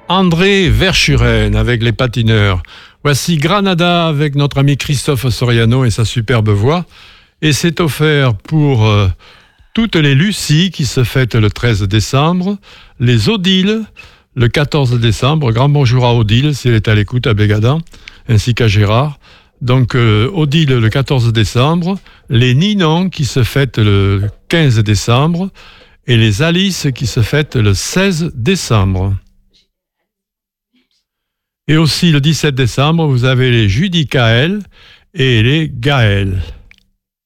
André Verschuren avec les patineurs. Voici Granada avec notre ami Christophe Soriano et sa superbe voix. Et c'est offert pour toutes les Lucies qui se fêtent le 13 décembre, les Odile le 14 décembre. Grand bonjour à Odile, si elle est à l'écoute à Bégadan, ainsi qu'à Gérard. Donc Odile le 14 décembre, les Ninon qui se fêtent le 15 décembre et les Alice qui se fêtent le 16 décembre. Et aussi le 17 décembre, vous avez les Judicaël et les Gaël.